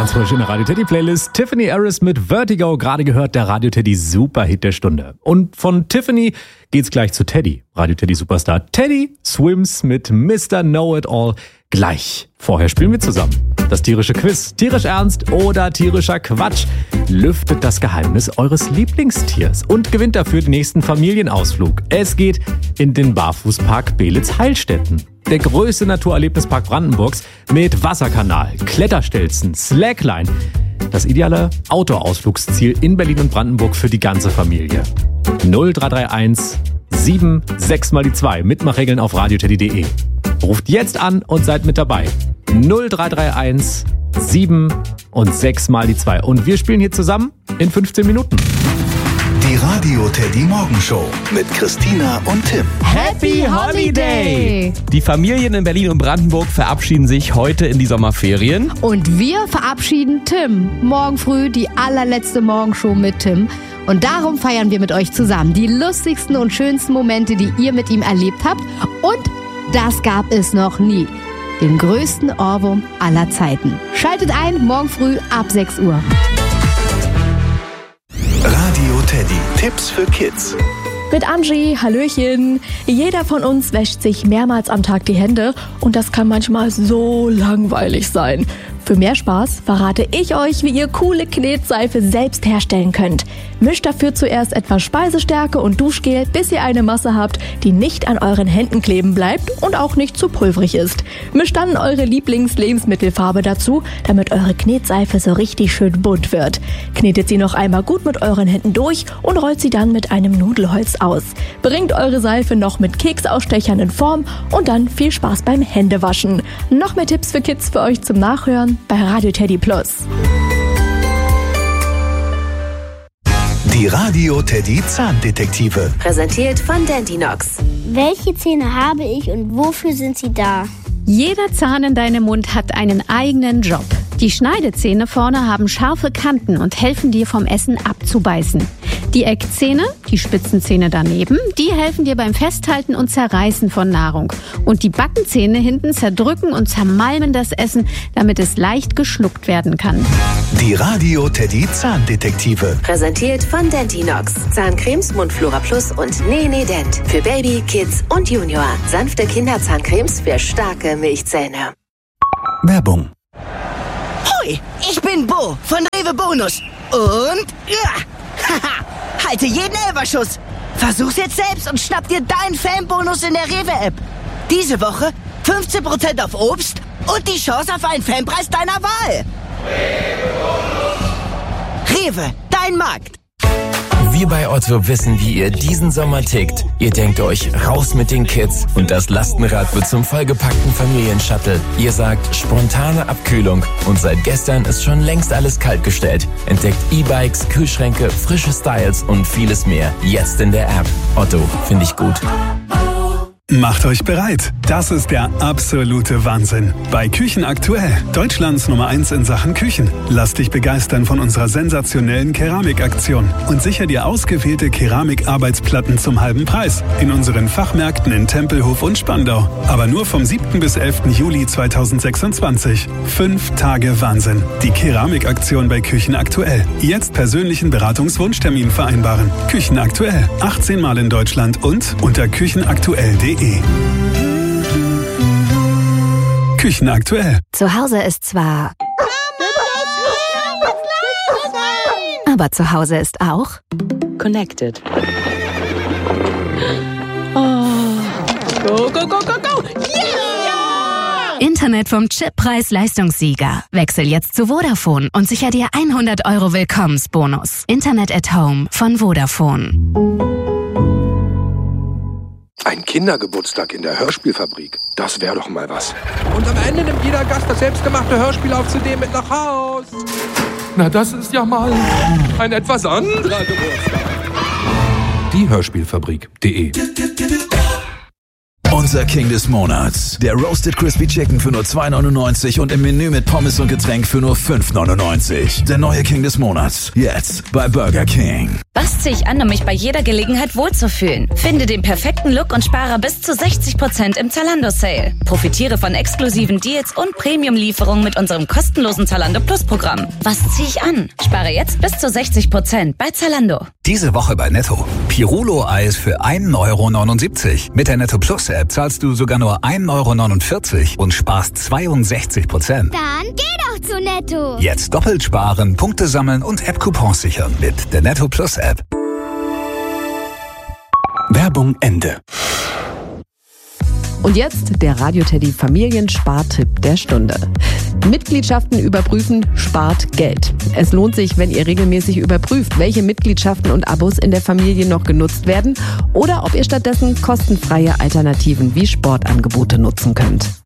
Ganz frisch in der Radio Teddy Playlist. Tiffany Harris mit Vertigo. Gerade gehört der Radio Teddy Superhit der Stunde. Und von Tiffany geht's gleich zu Teddy. Radio Teddy Superstar Teddy Swims mit Mr. Know-It-All gleich. Vorher spielen wir zusammen. Das tierische Quiz. Tierisch ernst oder tierischer Quatsch? Lüftet das Geheimnis eures Lieblingstiers und gewinnt dafür den nächsten Familienausflug. Es geht in den Barfußpark Beelitz-Heilstätten. Der größte Naturerlebnispark Brandenburgs mit Wasserkanal, Kletterstelzen, Slackline. Das ideale Outdoor-Ausflugsziel in Berlin und Brandenburg für die ganze Familie. 0331 76 mal die 2. Mitmachregeln auf radioteddy.de. Ruft jetzt an und seid mit dabei. 0331 7 und 6 mal die 2. Und wir spielen hier zusammen in 15 Minuten. Die Radio Teddy Morgenshow mit Christina und Tim. Happy Holiday! Die Familien in Berlin und Brandenburg verabschieden sich heute in die Sommerferien. Und wir verabschieden Tim. Morgen früh die allerletzte Morgenshow mit Tim. Und darum feiern wir mit euch zusammen die lustigsten und schönsten Momente, die ihr mit ihm erlebt habt. Und das gab es noch nie. Den größten Ohrwurm aller Zeiten. Schaltet ein, morgen früh ab 6 Uhr. Radio Teddy. Tipps für Kids. Mit Angie, Hallöchen. Jeder von uns wäscht sich mehrmals am Tag die Hände und das kann manchmal so langweilig sein. Für mehr Spaß verrate ich euch, wie ihr coole Knetseife selbst herstellen könnt. Mischt dafür zuerst etwas Speisestärke und Duschgel, bis ihr eine Masse habt, die nicht an euren Händen kleben bleibt und auch nicht zu pulverig ist. Mischt dann eure Lieblings-Lebensmittelfarbe dazu, damit eure Knetseife so richtig schön bunt wird. Knetet sie noch einmal gut mit euren Händen durch und rollt sie dann mit einem Nudelholz aus. Bringt eure Seife noch mit Keksausstechern in Form und dann viel Spaß beim Händewaschen. Noch mehr Tipps für Kids für euch zum Nachhören bei Radio Teddy Plus. Die Radio Teddy Zahndetektive. Präsentiert von Dentinox. Welche Zähne habe ich und wofür sind sie da? Jeder Zahn in deinem Mund hat einen eigenen Job. Die Schneidezähne vorne haben scharfe Kanten und helfen dir vom Essen abzubeißen. Die Eckzähne, die Spitzenzähne daneben, die helfen dir beim Festhalten und Zerreißen von Nahrung. Und die Backenzähne hinten zerdrücken und zermalmen das Essen, damit es leicht geschluckt werden kann. Die Radio Teddy Zahndetektive. Präsentiert von Dentinox. Zahncremes, Mundflora Plus und Nene Dent. Für Baby, Kids und Junior. Sanfte Kinderzahncremes für starke Milchzähne. Werbung. Hoi, ich bin Bo von Rewe Bonus. Und halte jeden Elferschuss. Versuch's jetzt selbst und schnapp dir deinen Fanbonus in der Rewe-App. Diese Woche 15% auf Obst und die Chance auf einen Fanpreis deiner Wahl. Rewe, dein Markt. Wir bei Otto wissen, wie ihr diesen Sommer tickt. Ihr denkt euch, raus mit den Kids und das Lastenrad wird zum vollgepackten Familienshuttle. Ihr sagt, spontane Abkühlung und seit gestern ist schon längst alles kaltgestellt. Entdeckt E-Bikes, Kühlschränke, frische Styles und vieles mehr. Jetzt in der App. Otto, finde ich gut. Macht euch bereit. Das ist der absolute Wahnsinn. Bei Küchen aktuell, Deutschlands Nummer 1 in Sachen Küchen. Lass dich begeistern von unserer sensationellen Keramikaktion und sicher dir ausgewählte Keramikarbeitsplatten zum halben Preis in unseren Fachmärkten in Tempelhof und Spandau. Aber nur vom 7. bis 11. Juli 2026. 5 Tage Wahnsinn. Die Keramikaktion bei Küchen aktuell. Jetzt persönlichen Beratungswunschtermin vereinbaren. Küchen aktuell. 18 Mal in Deutschland und unter küchenaktuell.de. Küchen aktuell. Zu Hause ist zwar... aber zu Hause ist auch... Connected. Oh. Go, go, go, go, go! Yeah! Internet vom Chip-Preis-Leistungssieger. Wechsel jetzt zu Vodafone und sicher dir 100 € Willkommensbonus. Internet at Home von Vodafone. Ein Kindergeburtstag in der Hörspielfabrik, das wäre doch mal was. Und am Ende nimmt jeder Gast das selbstgemachte Hörspiel auf CD mit nach Haus. Na, das ist ja mal ein etwas anderer Geburtstag. Die Hörspielfabrik.de. Unser King des Monats. Der Roasted Crispy Chicken für nur 2,99 und im Menü mit Pommes und Getränk für nur 5,99. Der neue King des Monats. Jetzt bei Burger King. Was ziehe ich an, um mich bei jeder Gelegenheit wohlzufühlen? Finde den perfekten Look und spare bis zu 60% im Zalando-Sale. Profitiere von exklusiven Deals und Premium-Lieferungen mit unserem kostenlosen Zalando Plus-Programm. Was ziehe ich an? Spare jetzt bis zu 60% bei Zalando. Diese Woche bei Netto. Pirulo-Eis für 1,79 €. Mit der Netto Plus-App zahlst du sogar nur 1,49 € und sparst 62%. Dann geh doch zu Netto. Jetzt doppelt sparen, Punkte sammeln und App-Coupons sichern mit der Netto Plus-App. Werbung Ende. Und jetzt der Radio-Teddy Familienspartipp der Stunde. Mitgliedschaften überprüfen spart Geld. Es lohnt sich, wenn ihr regelmäßig überprüft, welche Mitgliedschaften und Abos in der Familie noch genutzt werden oder ob ihr stattdessen kostenfreie Alternativen wie Sportangebote nutzen könnt.